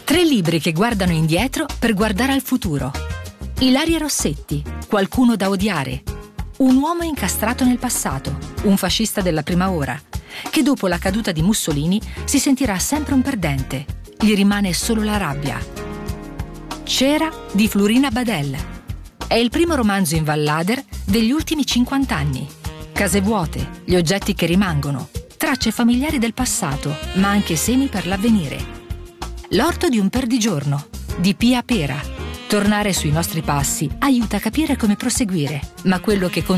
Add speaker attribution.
Speaker 1: 3 libri che guardano indietro per guardare al futuro. Ilaria Rossetti, Qualcuno da odiare. Un uomo incastrato nel passato, un fascista della prima ora, che dopo la caduta di Mussolini si sentirà sempre un perdente. Gli rimane solo la rabbia. Cera di Florina Badel. È il primo romanzo in Vallader degli ultimi 50 anni. Case vuote, gli oggetti che rimangono, tracce familiari del passato, ma anche semi per l'avvenire. L'orto di un perdigiorno, di Pia Pera. Tornare sui nostri passi aiuta a capire come proseguire, ma quello che